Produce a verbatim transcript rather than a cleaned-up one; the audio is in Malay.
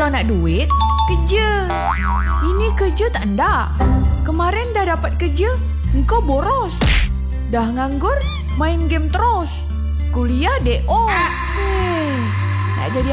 Kalau nak duit, kerja. Ini kerja tak ndak. Kemarin dah dapat kerja, engkau boros. Dah nganggur, main game terus. Kuliah D O. Hei, nak jadi